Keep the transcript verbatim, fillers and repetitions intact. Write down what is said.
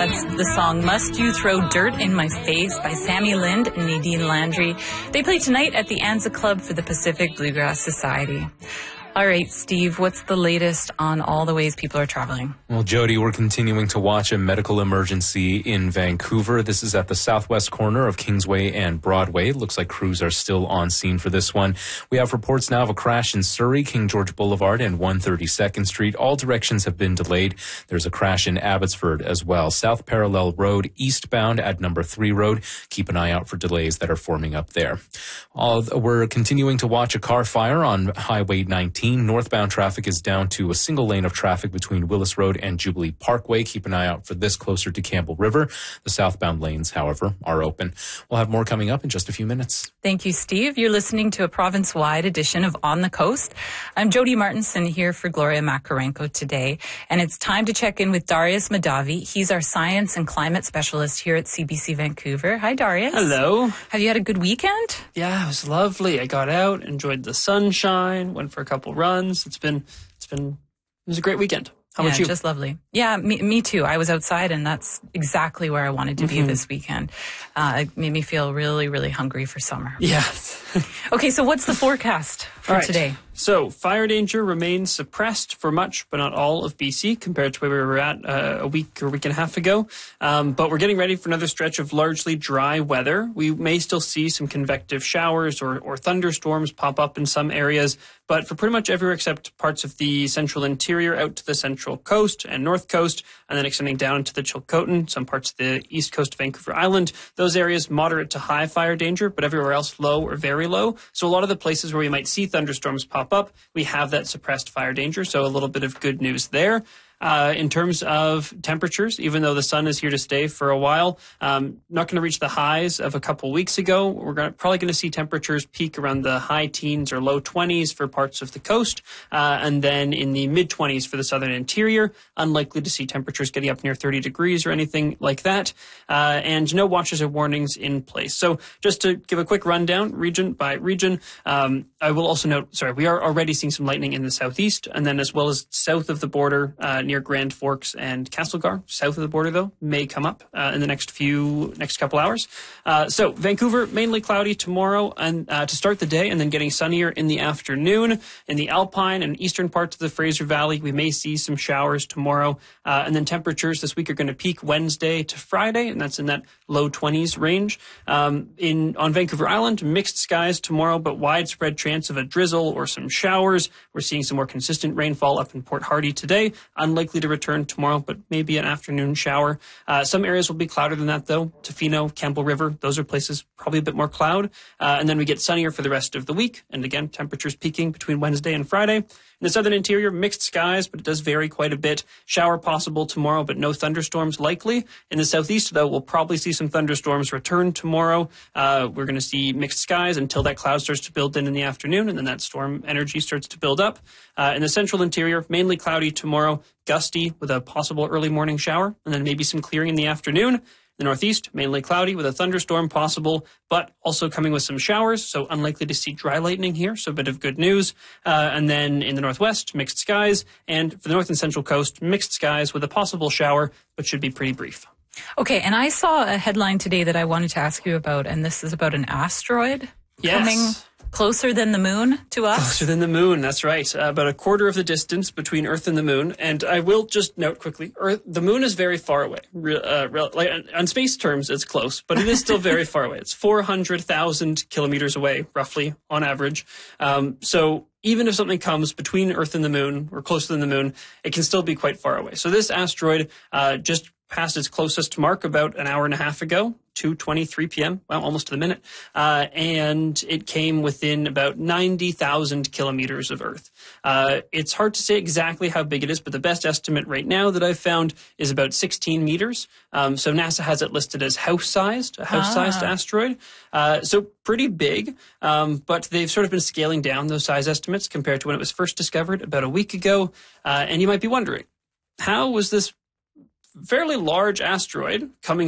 That's the song Must You Throw Dirt in My Face by Sammy Lind and Nadine Landry. They play tonight at the Anza Club for the Pacific Bluegrass Society. All right, Steve, what's the latest on all the ways people are traveling? Well, Jody, we're continuing to watch a medical emergency in Vancouver. This is at the southwest corner of Kingsway and Broadway. It looks like crews are still on scene for this one. We have reports now of a crash in Surrey, King George Boulevard and one thirty-second Street. All directions have been delayed. There's a crash in Abbotsford as well. South Parallel Road, eastbound at number three Road. Keep an eye out for delays that are forming up there. All, we're continuing to watch a car fire on Highway nineteen. Northbound traffic is down to a single lane of traffic between Willis Road and Jubilee Parkway. Keep an eye out for this closer to Campbell River. The southbound lanes, however, are open. We'll have more coming up in just a few minutes. Thank you, Steve. You're listening to a province-wide edition of On the Coast. I'm Jody Martinson here for Gloria Makarenko today, and it's time to check in with Darius Madavi. He's our science and climate specialist here at C B C Vancouver. Hi, Darius. Hello. Have you had a good weekend? Yeah, it was lovely. I got out, enjoyed the sunshine, went for a couple runs. It's been, it's been, it was a great weekend. How yeah, about you? Just lovely. Yeah, me, me too. I was outside, and that's exactly where I wanted to be mm-hmm. this weekend. Uh, it made me feel really, really hungry for summer. Yeah. Okay, so what's the forecast for right. today? So, fire danger remains suppressed for much, but not all of B C compared to where we were at uh, a week or week and a half ago. Um, but we're getting ready for another stretch of largely dry weather. We may still see some convective showers or, or thunderstorms pop up in some areas, but for pretty much everywhere except parts of the central interior out to the central coast and north coast, and then extending down to the Chilcotin, some parts of the east coast of Vancouver Island. Those areas moderate to high fire danger, but everywhere else low or very low. So a lot of the places where we might see thunderstorms pop up, we have that suppressed fire danger. So a little bit of good news there. Uh, in terms of temperatures, even though the sun is here to stay for a while, um, not going to reach the highs of a couple weeks ago. We're gonna, probably going to see temperatures peak around the high teens or low twenties for parts of the coast, uh, and then in the mid twenties for the southern interior. Unlikely to see temperatures getting up near thirty degrees or anything like that, uh, and no watches or warnings in place. So just to give a quick rundown, region by region, um, I will also note, sorry, we are already seeing some lightning in the southeast, and then as well as south of the border, uh, near Grand Forks and Castlegar. South of the border, though, may come up uh, in the next few, next couple hours. Uh, so Vancouver, mainly cloudy tomorrow and uh, to start the day, and then getting sunnier in the afternoon. In the Alpine and eastern parts of the Fraser Valley, we may see some showers tomorrow. Uh, and then temperatures this week are going to peak Wednesday to Friday, and that's in that low twenties range. Um, in on Vancouver Island, mixed skies tomorrow, but widespread chance of a drizzle or some showers. We're seeing some more consistent rainfall up in Port Hardy today. Unlikely to return tomorrow, but maybe an afternoon shower. Uh, some areas will be cloudier than that, though. Tofino, Campbell River, those are places probably a bit more cloud. Uh, and then we get sunnier for the rest of the week. And again, temperatures peaking between Wednesday and Friday. In the southern interior, mixed skies, but it does vary quite a bit. Shower possible tomorrow, but no thunderstorms likely. In the southeast, though, we'll probably see some thunderstorms return tomorrow. Uh, we're going to see mixed skies until that cloud starts to build in in the afternoon, and then that storm energy starts to build up. Uh, in the central interior, mainly cloudy tomorrow, gusty with a possible early morning shower, and then maybe some clearing in the afternoon. The northeast, mainly cloudy with a thunderstorm possible, but also coming with some showers, so unlikely to see dry lightning here, so a bit of good news. Uh, and then in the northwest, mixed skies, and for the north and central coast, mixed skies with a possible shower, but should be pretty brief. Okay, and I saw a headline today that I wanted to ask you about, and this is about an asteroid yes. coming closer than the moon to us? Closer than the moon, that's right. Uh, about a quarter of the distance between Earth and the moon. And I will just note quickly, Earth, the moon is very far away. Re, uh, re, like, on space terms, it's close, but it is still very far away. It's four hundred thousand kilometers away, roughly, on average. Um, so even if something comes between Earth and the moon, or closer than the moon, it can still be quite far away. So this asteroid uh, just passed its closest mark about an hour and a half ago, two twenty-three p.m., well, almost to the minute, uh, and it came within about ninety thousand kilometers of Earth. Uh, it's hard to say exactly how big it is, but the best estimate right now that I've found is about sixteen meters. Um, so NASA has it listed as house-sized, a house-sized ah. asteroid. Uh, so pretty big, um, but they've sort of been scaling down those size estimates compared to when it was first discovered about a week ago. Uh, and you might be wondering, how was this fairly large asteroid coming